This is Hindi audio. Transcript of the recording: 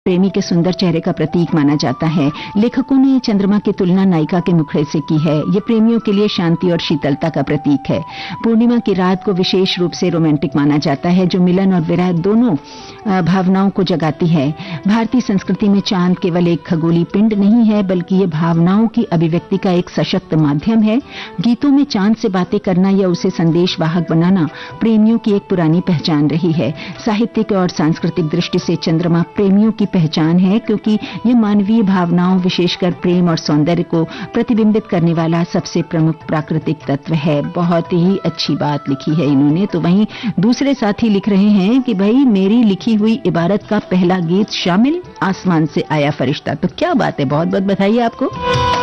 प्रेमी के सुंदर चेहरे का प्रतीक माना जाता है। लेखकों ने चंद्रमा की तुलना नायिका के मुखड़े से की है। ये प्रेमियों के लिए शांति और शीतलता का प्रतीक है। पूर्णिमा की रात को विशेष रूप से रोमांटिक माना जाता है, जो मिलन और विरह दोनों भावनाओं को जगाती है। भारतीय संस्कृति में चांद केवल एक खगोलीय पिंड नहीं है, बल्कि ये भावनाओं की अभिव्यक्ति का एक सशक्त माध्यम है। गीतों में चांद से बातें करना या उसे संदेशवाहक बनाना प्रेमियों की एक पुरानी पहचान रही है। साहित्यिक और सांस्कृतिक दृष्टि से चंद्रमा प्रेमियों की पहचान है, क्योंकि ये मानवीय भावनाओं, विशेषकर प्रेम और सौंदर्य को प्रतिबिंबित करने वाला सबसे प्रमुख प्राकृतिक तत्व है। बहुत ही अच्छी बात लिखी है इन्होंने। तो वहीं दूसरे साथी लिख रहे हैं कि भाई मेरी लिखी हुई इबारत का पहला गीत शामिल, आसमान से आया फरिश्ता। तो क्या बात है, बहुत बहुत बधाई आपको।